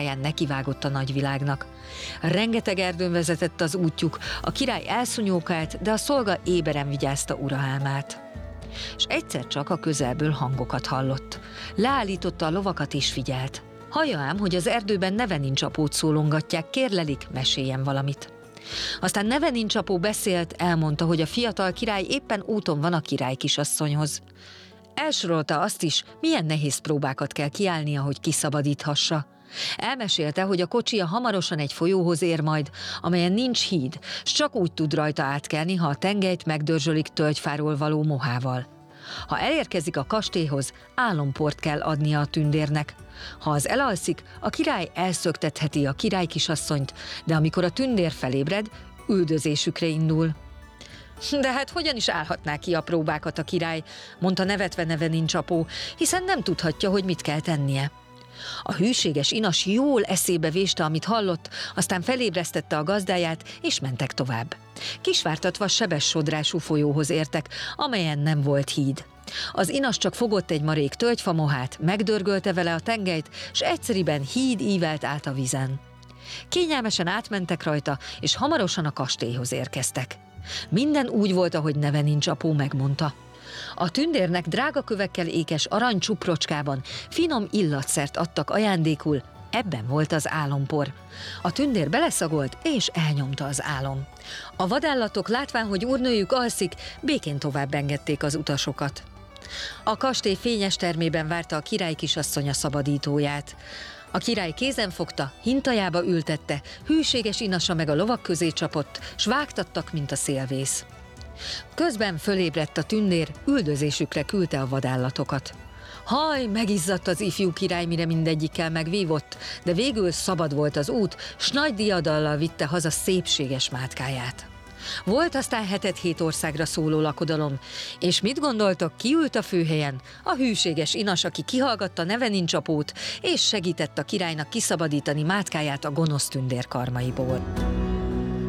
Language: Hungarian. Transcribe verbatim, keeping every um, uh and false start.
nekivágott a nagyvilágnak. Rengeteg erdőn vezetett az útjuk, a király elszúnyókált, de a szolga éberen vigyázta uraálmát. És egyszer csak a közelből hangokat hallott. Leállította a lovakat és figyelt. Hallja ám, hogy az erdőben Nevenincs apót szólongatják, kérlelik, meséljen valamit. Aztán Nevenincs apó beszélt, elmondta, hogy a fiatal király éppen úton van a király kisasszonyhoz. Elsorolta azt is, milyen nehéz próbákat kell kiállnia, hogy kiszabadíthassa. Elmesélte, hogy a kocsija hamarosan egy folyóhoz ér majd, amelyen nincs híd, s csak úgy tud rajta átkelni, ha a tengelyt megdörzsölik tölgyfáról való mohával. Ha elérkezik a kastélyhoz, álomport kell adnia a tündérnek. Ha az elalszik, a király elszöktetheti a király kisasszonyt, de amikor a tündér felébred, üldözésükre indul. De hát hogyan is állhatná ki a próbákat a király, mondta nevetve Nevenincs apó, hiszen nem tudhatja, hogy mit kell tennie. A hűséges inas jól eszébe véste, amit hallott, aztán felébresztette a gazdáját, és mentek tovább. Kisvártatva sebes sodrású folyóhoz értek, amelyen nem volt híd. Az inas csak fogott egy marék tölgyfamohát, megdörgölte vele a tengelyt, s egyszeriben híd ívelt át a vizen. Kényelmesen átmentek rajta, és hamarosan a kastélyhoz érkeztek. Minden úgy volt, ahogy Nevenincs apó megmondta. A tündérnek drága kövekkel ékes arany csuprocskában finom illatszert adtak ajándékul, ebben volt az álompor. A tündér beleszagolt, és elnyomta az álom. A vadállatok látván, hogy úrnőjük alszik, békén tovább engedték az utasokat. A kastély fényes termében várta a király kisasszony a szabadítóját. A király kézen fogta, hintajába ültette, hűséges inasa meg a lovak közé csapott, s vágtattak, mint a szélvész. Közben fölébredt a tündér, üldözésükre küldte a vadállatokat. Haj, megizzadt az ifjú király, mire mindegyikkel megvívott, de végül szabad volt az út, s nagy diadallal vitte haza szépséges mátkáját. Volt aztán hetet-hét országra szóló lakodalom, és mit gondoltok, ki ült a főhelyen? A hűséges inas, aki kihallgatta Nevenincs apót, és segített a királynak kiszabadítani mátkáját a gonosz tündér karmaiból.